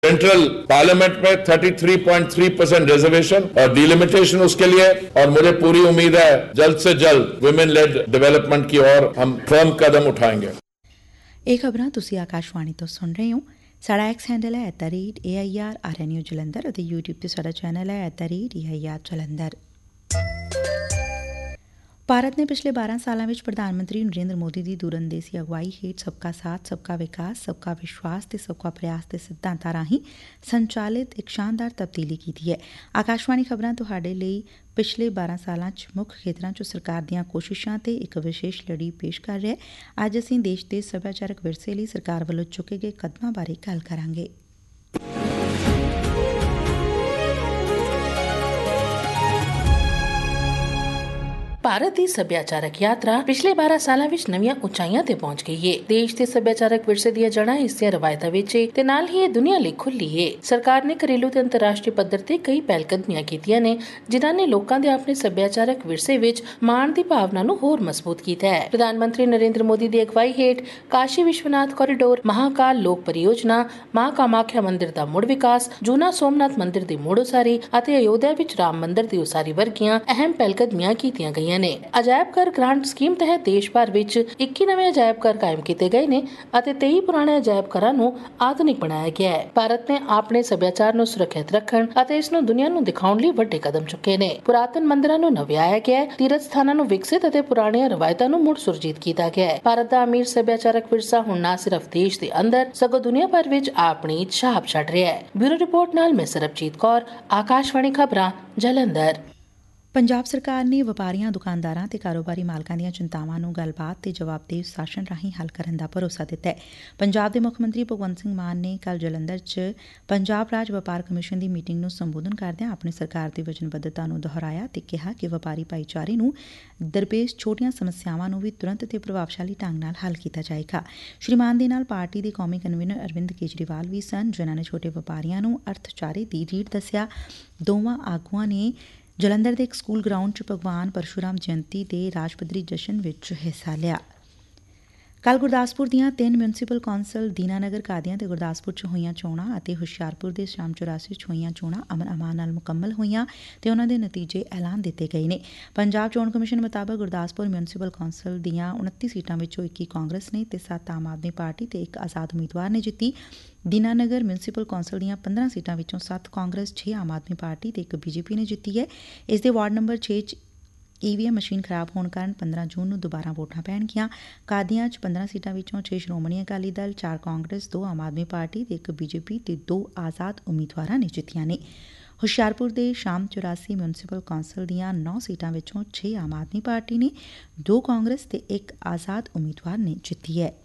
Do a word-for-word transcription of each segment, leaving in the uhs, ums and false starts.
Central parliament में तैंतीस point तीन परसेंट रिजर्वेशन और डिलिमिटेशन उसके लिए, और मुझे पूरी उम्मीद है जल्द से जल्द वुमेन लेड डेवलपमेंट की ओर हम फर्म कदम उठाएंगे। ਇਹ ਖਬਰਾਂ ਤੁਸੀਂ ਆਕਾਸ਼ਵਾਣੀ ਤੋਂ ਸੁਣ ਰਹੇ ਹੋ। ਸਾਡਾ ਐਕਸ ਹੈਂਡਲ ਹੈ at the rate A I R R N U Jalandhar ਅਤੇ ਯੂਟਿਊਬ ਤੇ ਸਾਡਾ ਚੈਨਲ ਹੈ at the rate A I R Jalandhar. Bharat ਨੇ ਪਿਛਲੇ ਬਾਰਾਂ ਸਾਲਾਂ ਵਿੱਚ ਪ੍ਰਧਾਨ ਮੰਤਰੀ ਨਰਿੰਦਰ ਮੋਦੀ ਦੀ ਦੂਰਅੰਦੇਸ਼ੀ ਅਗਵਾਈ ਹੇਠ ਸਬਕਾ ਸਾਥ, ਸਬਕਾ ਵਿਕਾਸ, ਸਬਕਾ ਵਿਸ਼ਵਾਸ ਤੇ ਸਬਕਾ ਪ੍ਰਯਾਸ ਦੇ ਸਿਧਾਂਤਾਂ ਰਾਹੀਂ ਸੰਚਾਲਿਤ ਇੱਕ ਸ਼ਾਨਦਾਰ ਤਬਦੀਲੀ ਕੀਤੀ ਹੈ। ਆਕਾਸ਼ਵਾਣੀ ਖਬਰਾਂ ਤੁਹਾਡੇ ਲਈ ਪਿਛਲੇ ਬਾਰਾਂ ਸਾਲਾਂ 'ਚ ਮੁੱਖ ਖੇਤਰਾਂ 'ਚ ਸਰਕਾਰ ਦੀਆਂ ਕੋਸ਼ਿਸ਼ਾਂ ਤੇ ਇੱਕ ਵਿਸ਼ੇਸ਼ ਲੜੀ ਪੇਸ਼ ਕਰ ਰਿਹਾ ਹੈ। ਅੱਜ ਅਸੀਂ ਦੇਸ਼ ਦੇ ਸੱਭਿਆਚਾਰਕ ਵਿਰਸੇ ਲਈ ਸਰਕਾਰ ਵੱਲੋਂ ਚੁੱਕੇ ਗਏ ਕਦਮਾਂ ਬਾਰੇ ਗੱਲ ਕਰਾਂਗੇ। ਭਾਰਤ ਦੀ ਸੱਭਿਆਚਾਰਕ ਯਾਤਰਾ ਪਿਛਲੇ ਬਾਰਾਂ ਸਾਲਾਂ ਵਿੱਚ ਨਵੀਆਂ ਉਚਾਈਆਂ ਤੇ ਪਹੁੰਚ ਗਈ ਏ। ਦੇਸ਼ ਦੇ ਸੱਭਿਆਚਾਰਕ ਵਿਰਸੇ ਦੀਆਂ ਜੜ੍ਹਾਂ ਇਸ ਦੀਆਂ ਰਵਾਇਤਾਂ ਵਿੱਚ ਏ ਤੇ ਨਾਲ ਹੀ ਇਹ ਦੁਨੀਆ ਲਈ ਖੁੱਲੀ ਏ। ਸਰਕਾਰ ਨੇ ਘਰੇਲੂ ਤੇ ਅੰਤਰਰਾਸ਼ਟਰੀ ਪੱਧਰ ਤੇ ਕਈ ਪਹਿਲਕਦਮੀਆਂ ਕੀਤੀਆਂ ਨੇ ਜਿਨ੍ਹਾਂ ਨੇ ਲੋਕਾਂ ਦੇ ਆਪਣੇ ਸੱਭਿਆਚਾਰਕ ਵਿਰਸੇ ਵਿੱਚ ਮਾਣ ਦੀ ਭਾਵਨਾ ਨੂੰ ਹੋਰ ਮਜ਼ਬੂਤ ਕੀਤਾ ਹੈ। ਪ੍ਰਧਾਨ ਮੰਤਰੀ ਨਰਿੰਦਰ ਮੋਦੀ ਦੀ ਅਗਵਾਈ ਹੇਠ ਕਾਸ਼ੀ ਵਿਸ਼ਵਨਾਥ ਕੋਰੀਡੋਰ, ਮਹਾਕਾਲ ਲੋਕ ਪਰਿਯੋਜਨਾ, ਮਾਂ ਕਾਮਾਖਿਆ ਮੰਦਿਰ ਦਾ ਮੁੜ ਵਿਕਾਸ, ਜੂਨਾ ਸੋਮਨਾਥ ਮੰਦਿਰ ਦੀ ਮੁੜ ਉਸਾਰੀ ਅਤੇ ਅਯੋਧਿਆ ਵਿੱਚ ਰਾਮ ਮੰਦਿਰ ਦੀ ਉਸਾਰੀ ਵਰਗੀਆਂ ਅਹਿਮ ਪਹਿਲਕਦਮੀਆਂ ਕੀਤੀਆਂ ਗਈਆਂ ਨੇ। ਅਜਾਇਬ ਘਰ ਗ੍ਰਾਂਟ ਸਕੀਮ ਤਹਿਤ ਦੇਸ਼ ਭਰ ਵਿੱਚ ਇੱਕੀ ਨਵੇਂ ਅਜਾਇਬ ਘਰ ਕਾਇਮ ਕੀਤੇ ਗਏ ਨੇ ਅਤੇ ਤੇਈ ਪੁਰਾਣੇ ਅਜਾਇਬ ਘਰਾਂ ਨੂੰ ਆਧੁਨਿਕ ਬਣਾਇਆ ਗਿਆ ਹੈ। ਭਾਰਤ ਨੇ ਆਪਣੇ ਸੱਭਿਆਚਾਰ ਨੂੰ ਸੁਰੱਖਿਅਤ ਰੱਖਣ ਅਤੇ ਇਸ ਨੂੰ ਦੁਨੀਆ ਨੂੰ ਦਿਖਾਉਣ ਲਈ ਵੱਡੇ ਕਦਮ ਚੁੱਕੇ ਨੇ। ਪੁਰਾਤਨ ਮੰਦਿਰਾਂ ਨੂੰ ਨਵਿਆਇਆ ਗਿਆ ਹੈ, ਤੀਰਥ ਸਥਾਨਾਂ ਨੂੰ ਵਿਕਸਿਤ ਅਤੇ ਪੁਰਾਣੀਆਂ ਰਵਾਇਤਾਂ ਨੂੰ ਮੁੜ ਸੁਰਜੀਤ ਕੀਤਾ ਗਿਆ ਹੈ। ਭਾਰਤ ਦਾ ਅਮੀਰ ਸੱਭਿਆਚਾਰਕ ਵਿਰਸਾ ਹੁਣ ਨਾ ਸਿਰਫ ਦੇਸ਼ ਦੇ ਅੰਦਰ ਸਗੋਂ ਦੁਨੀਆ ਭਰ ਵਿੱਚ ਆਪਣੀ ਛਾਪ ਛੱਡ ਰਿਹਾ ਹੈ। ਬਿਊਰੋ ਰਿਪੋਰਟ ਨਾਲ ਮੈਂ ਸਰਬਜੀਤ ਕੌਰ, ਆਕਾਸ਼ਵਾਣੀ ਖਬਰਾਂ, ਜਲੰਧਰ। ਪੰਜਾਬ ਸਰਕਾਰ ਨੇ ਵਪਾਰੀਆਂ, ਦੁਕਾਨਦਾਰਾਂ ਤੇ ਕਾਰੋਬਾਰੀ ਮਾਲਕਾਂ ਦੀਆਂ ਚਿੰਤਾਵਾਂ ਨੂੰ ਗੱਲਬਾਤ ਤੇ ਜਵਾਬਦੇਹ ਸ਼ਾਸਨ ਰਾਹੀਂ ਹੱਲ ਕਰਨ ਦਾ ਭਰੋਸਾ ਦਿੱਤਾ ਹੈ। ਪੰਜਾਬ ਦੇ ਮੁੱਖ ਮੰਤਰੀ ਭਗਵੰਤ ਸਿੰਘ ਮਾਨ ਨੇ ਕੱਲ੍ਹ ਜਲੰਧਰ 'ਚ ਪੰਜਾਬ ਰਾਜ ਵਪਾਰ ਕਮਿਸ਼ਨ ਦੀ ਮੀਟਿੰਗ ਨੂੰ ਸੰਬੋਧਨ ਕਰਦਿਆਂ ਆਪਣੀ ਸਰਕਾਰ ਦੀ ਵਚਨਬੱਧਤਾ ਨੂੰ ਦੁਹਰਾਇਆ ਤੇ ਕਿਹਾ ਕਿ ਵਪਾਰੀ ਭਾਈਚਾਰੇ ਨੂੰ ਦਰਪੇਸ਼ ਛੋਟੀਆਂ ਸਮੱਸਿਆਵਾਂ ਨੂੰ ਵੀ ਤੁਰੰਤ ਤੇ ਪ੍ਰਭਾਵਸ਼ਾਲੀ ਢੰਗ ਨਾਲ ਹੱਲ ਕੀਤਾ ਜਾਏਗਾ। ਸ਼੍ਰੀ ਮਾਨ ਦੇ ਨਾਲ ਪਾਰਟੀ ਦੇ ਕੌਮੀ ਕਨਵੀਨਰ ਅਰਵਿੰਦ ਕੇਜਰੀਵਾਲ ਵੀ ਸਨ, ਜਿਨ੍ਹਾਂ ਨੇ ਛੋਟੇ ਵਪਾਰੀਆਂ ਨੂੰ ਅਰਥਚਾਰੇ ਦੀ ਰੀੜ੍ਹ ਦੱਸਿਆ। ਦੋਵਾਂ ਆਗੂਆਂ ਨੇ ਜਲੰਧਰ ਦੇ ਇੱਕ ਸਕੂਲ ਗਰਾਊਂਡ 'ਚ ਭਗਵਾਨ ਪਰਸ਼ੂਰਾਮ ਜਯੰਤੀ ਦੇ ਰਾਜ ਪੱਧਰੀ ਜਸ਼ਨ ਵਿੱਚ ਹਿੱਸਾ ਲਿਆ। ਕੱਲ੍ਹ ਗੁਰਦਾਸਪੁਰ ਦੀਆਂ ਤਿੰਨ ਮਿਊਨਸੀਪਲ ਕੌਂਸਲ ਦੀਨਾਨਗਰ, ਕਾਦੀਆਂ ਤੇ ਗੁਰਦਾਸਪੁਰ 'ਚ ਹੋਈਆਂ ਚੋਣਾਂ ਅਤੇ ਹੁਸ਼ਿਆਰਪੁਰ ਦੇ ਸ਼ਾਮ ਚੁਰਾਸੀ 'ਚ ਹੋਈਆਂ ਚੋਣਾਂ ਅਮਨ ਅਮਾਨ ਨਾਲ ਮੁਕੰਮਲ ਹੋਈਆਂ ਤੇ ਉਨ੍ਹਾਂ ਦੇ ਨਤੀਜੇ ਐਲਾਨ ਦਿੱਤੇ ਗਏ ਨੇ। ਪੰਜਾਬ ਚੋਣ ਕਮਿਸ਼ਨ ਮੁਤਾਬਕ ਗੁਰਦਾਸਪੁਰ ਮਿਊਨਸੀਪਲ ਕੌਂਸਲ ਦੀਆਂ ਉਨੱਤੀ ਸੀਟਾਂ ਵਿੱਚੋਂ ਇੱਕੀ ਕਾਂਗਰਸ ਨੇ ਤੇ ਸੱਤ ਆਮ ਆਦਮੀ ਪਾਰਟੀ ਤੇ ਇੱਕ ਆਜ਼ਾਦ ਉਮੀਦਵਾਰ ਨੇ ਜਿੱਤੀ। ਦੀਨਾਨਗਰ ਮਿਊਨਸੀਪਲ ਕੌਂਸਲ ਦੀਆਂ ਪੰਦਰਾਂ ਸੀਟਾਂ ਵਿੱਚੋਂ ਸੱਤ ਕਾਂਗਰਸ, ਛੇ ਆਮ ਆਦਮੀ ਪਾਰਟੀ ਤੇ ਇੱਕ ਬੀਜੇਪੀ ਨੇ ਜਿੱਤੀ ਹੈ। ਇਸ ਦੇ ਵਾਰਡ ਨੰਬਰ ਛੇ 'ਚ ਈ ਵੀ ਐਮ ਮਸ਼ੀਨ ਖਰਾਬ ਹੋਣ ਕਾਰਨ ਪੰਦਰਾਂ ਜੂਨ ਨੂੰ ਦੁਬਾਰਾ ਵੋਟਾਂ ਪੈਣਗੀਆਂ। ਕਾਦੀਆਂ 'ਚ ਪੰਦਰਾਂ ਸੀਟਾਂ ਵਿੱਚੋਂ ਛੇ ਸ਼੍ਰੋਮਣੀ ਅਕਾਲੀ ਦਲ, ਚਾਰ ਕਾਂਗਰਸ, ਦੋ ਆਮ ਆਦਮੀ ਪਾਰਟੀ ਤੇ ਇੱਕ ਬੀਜੇਪੀ ਤੇ ਦੋ ਆਜ਼ਾਦ ਉਮੀਦਵਾਰਾਂ ਨੇ ਜਿੱਤੀਆਂ ਨੇ। ਹੁਸ਼ਿਆਰਪੁਰ ਦੇ ਸ਼ਾਮ ਚੁਰਾਸੀ ਮਿਊਨਸੀਪਲ ਕੌਂਸਲ ਦੀਆਂ ਨੌ ਸੀਟਾਂ ਵਿੱਚੋਂ ਛੇ ਆਮ ਆਦਮੀ ਪਾਰਟੀ ਨੇ, ਦੋ ਕਾਂਗਰਸ ਤੇ ਇੱਕ ਆਜ਼ਾਦ ਉਮੀਦਵਾਰ ਨੇ ਜਿੱਤੀ ਹੈ।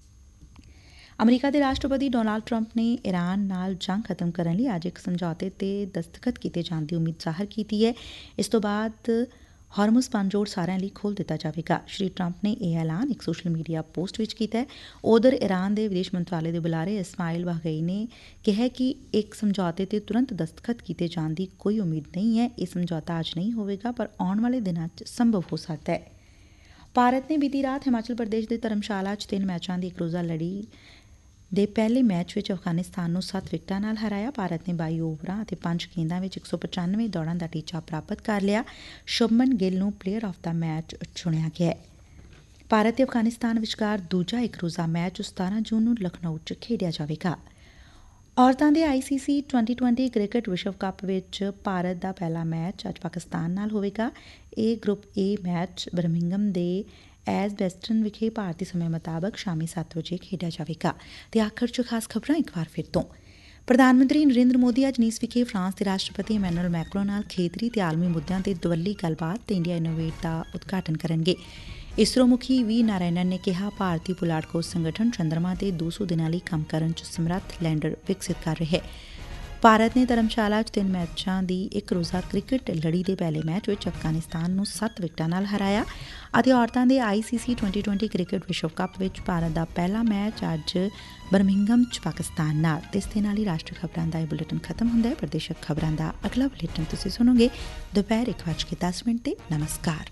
ਅਮਰੀਕਾ ਦੇ ਰਾਸ਼ਟਰਪਤੀ ਡੋਨਾਲਡ ਟਰੰਪ ਨੇ ਇਰਾਨ ਨਾਲ ਜੰਗ ਖਤਮ ਕਰਨ ਲਈ ਅੱਜ ਇੱਕ ਸਮਝੌਤੇ ਤੇ ਦਸਤਖਤ ਕੀਤੇ ਜਾਣ ਦੀ ਉਮੀਦ ਜ਼ਾਹਰ ਕੀਤੀ ਹੈ। ਇਸ ਤੋਂ ਬਾਅਦ ਹਾਰਮੁਜ਼ ਪੰਜੋੜ ਸਾਰਿਆਂ ਲਈ ਖੋਲ੍ਹ ਦਿੱਤਾ ਜਾਵੇਗਾ। ਸ਼੍ਰੀ ਟਰੰਪ ਨੇ ਇਹ ਐਲਾਨ ਇੱਕ ਸੋਸ਼ਲ ਮੀਡੀਆ ਪੋਸਟ ਵਿੱਚ ਕੀਤਾ ਹੈ। ਉਧਰ ਇਰਾਨ ਦੇ ਵਿਦੇਸ਼ ਮੰਤਰਾਲੇ ਦੇ ਬੁਲਾਰੇ ਇਸਮਾਇਲ ਬਾਘਈ ਨੇ ਕਿਹਾ ਕਿ ਇੱਕ ਸਮਝੌਤੇ ਤੇ ਤੁਰੰਤ ਦਸਤਖਤ ਕੀਤੇ ਜਾਣ ਦੀ ਕੋਈ ਉਮੀਦ ਨਹੀਂ ਹੈ। ਇਹ ਸਮਝੌਤਾ ਅੱਜ ਨਹੀਂ ਹੋਵੇਗਾ, ਪਰ ਆਉਣ ਵਾਲੇ ਦਿਨਾਂ 'ਚ ਸੰਭਵ ਹੋ ਸਕਦਾ ਹੈ। ਭਾਰਤ ਨੇ ਬੀਤੀ ਰਾਤ ਹਿਮਾਚਲ ਪ੍ਰਦੇਸ਼ ਦੇ ਧਰਮਸ਼ਾਲਾ 'ਚ ਤਿੰਨ ਮੈਚਾਂ ਦੀ ਇੱਕ ਰੋਜ਼ਾ ਲੜੀ ਦੇ ਪਹਿਲੇ ਮੈਚ ਵਿੱਚ ਅਫਗਾਨਿਸਤਾਨ ਨੂੰ ਸੱਤ ਵਿਕਟਾਂ ਨਾਲ ਹਰਾਇਆ। ਭਾਰਤ ਨੇ ਬਾਈ ਓਵਰਾਂ ਅਤੇ ਪੰਜ ਗੇਂਦਾਂ ਵਿੱਚ ਇੱਕ ਸੌ ਪਚਾਨਵੇਂ ਦੌੜਾਂ ਦਾ ਟੀਚਾ ਪ੍ਰਾਪਤ ਕਰ ਲਿਆ। ਸ਼ੁਭਮਨ ਗਿੱਲ ਨੂੰ ਪਲੇਅਰ ਆਫ ਦਾ ਮੈਚ ਚੁਣਿਆ ਗਿਆ। ਭਾਰਤ ਤੇ ਅਫਗਾਨਿਸਤਾਨ ਵਿਚਕਾਰ ਦੂਜਾ ਇੱਕ ਰੋਜ਼ਾ ਮੈਚ ਸਤਾਰਾਂ ਜੂਨ ਨੂੰ ਲਖਨਊ 'ਚ ਖੇਡਿਆ ਜਾਵੇਗਾ। ਔਰਤਾਂ ਦੇ ਆਈ ਸੀ ਸੀ ਟਵੈਂਟੀ ਟਵੈਂਟੀ ਕ੍ਰਿਕਟ ਵਿਸ਼ਵ ਕੱਪ ਵਿੱਚ ਭਾਰਤ ਦਾ ਪਹਿਲਾ ਮੈਚ ਅੱਜ ਪਾਕਿਸਤਾਨ ਨਾਲ ਹੋਵੇਗਾ। ਇਹ ਗਰੁੱਪ ਏ ਮੈਚ ਬਰਮਿੰਘਮ ਦੇ ਐਜ਼ ਵੈਸਟਰਨ ਵਿਖੇ ਭਾਰਤੀ ਸਮੇਂ ਮੁਤਾਬਕ ਸ਼ਾਮੀ ਸੱਤ ਵਜੇ ਖੇਡਿਆ ਜਾਵੇਗਾ। ਤੇ ਆਖਰ 'ਚ ਖਾਸ ਖਬਰਾਂ ਇੱਕ ਵਾਰ ਫਿਰ ਤੋਂ। ਪ੍ਰਧਾਨ ਮੰਤਰੀ ਨਰਿੰਦਰ ਮੋਦੀ ਅੱਜ ਨੀਸ ਵਿਖੇ ਫਰਾਂਸ ਦੇ ਰਾਸ਼ਟਰਪਤੀ ਇਮੈਨੂਅਲ ਮੈਕਰੋਂ ਨਾਲ ਖੇਤਰੀ ਤੇ ਆਲਮੀ ਮੁੱਦਿਆਂ ਤੇ ਦੁਵੱਲੀ ਗੱਲਬਾਤ ਤੇ ਇੰਡੀਆ ਇਨੋਵੇਟ ਦਾ ਉਦਘਾਟਨ ਕਰਨਗੇ। ਇਸਰੋ ਮੁਖੀ ਵੀ ਨਾਰਾਇਣਨ ਨੇ ਕਿਹਾ ਭਾਰਤੀ ਪੁਲਾੜ ਖੋਜ ਸੰਗਠਨ ਚੰਦਰਮਾ ਤੇ ਦੋ ਸੌ ਦਿਨਾਂ ਲਈ ਕੰਮ ਕਰਨ 'ਚ ਸਮਰੱਥ ਲੈਂਡਰ ਵਿਕਸਿਤ ਕਰ ਰਿਹਾ ਹੈ। ਭਾਰਤ ਨੇ ਧਰਮਸ਼ਾਲਾ 'ਚ ਤਿੰਨ ਮੈਚਾਂ ਦੀ ਇੱਕ ਰੋਜ਼ਾ ਕ੍ਰਿਕਟ ਲੜੀ ਦੇ ਪਹਿਲੇ ਮੈਚ ਵਿੱਚ ਅਫਗਾਨਿਸਤਾਨ ਨੂੰ ਸੱਤ ਵਿਕਟਾਂ ਨਾਲ ਹਰਾਇਆ। ਅਤੇ ਔਰਤਾਂ ਦੇ ਆਈ ਸੀ ਸੀ ਟਵੈਂਟੀ ਟਵੈਂਟੀ ਕ੍ਰਿਕਟ ਵਿਸ਼ਵ ਕੱਪ ਵਿੱਚ ਭਾਰਤ ਦਾ ਪਹਿਲਾ ਮੈਚ ਅੱਜ ਬਰਮਿੰਘਮ 'ਚ ਪਾਕਿਸਤਾਨ ਨਾਲ। ਤੇ ਇਸ ਦੇ ਨਾਲ ਹੀ ਰਾਸ਼ਟਰੀ ਖਬਰਾਂ ਦਾ ਇਹ ਬੁਲੇਟਿਨ ਖਤਮ ਹੁੰਦਾ ਹੈ। ਪ੍ਰਦੇਸ਼ਕ ਖਬਰਾਂ ਦਾ ਅਗਲਾ ਬੁਲੇਟਿਨ ਤੁਸੀਂ ਸੁਣੋਗੇ ਦੁਪਹਿਰ ਇੱਕ ਵੱਜ ਕੇ ਦਸ ਮਿੰਟ ਤੇ। ਨਮਸਕਾਰ।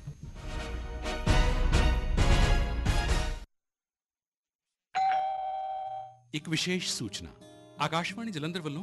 ਇੱਕ ਵਿਸ਼ੇਸ਼ ਸੂਚਨਾ, ਆਕਾਸ਼ਵਾਣੀ ਜਲੰਧਰ ਵੱਲੋਂ